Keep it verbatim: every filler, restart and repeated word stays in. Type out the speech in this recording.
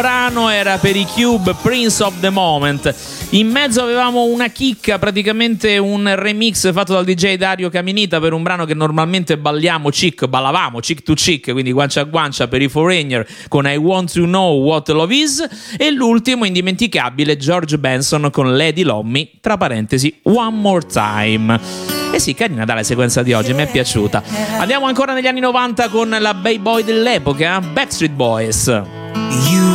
brano era per i Cube, Prince of the Moment. In mezzo avevamo una chicca, praticamente un remix fatto dal D J Dario Caminita per un brano che normalmente balliamo chick, ballavamo chick to chick, quindi guancia a guancia per i Foreigner con I Want to Know What Love Is, e l'ultimo indimenticabile George Benson con Lady Lommy, tra parentesi One More Time. Eh sì, carina dalla sequenza di oggi, mi è piaciuta. Andiamo ancora negli anni novanta con la Bay Boy dell'epoca, Backstreet Boys.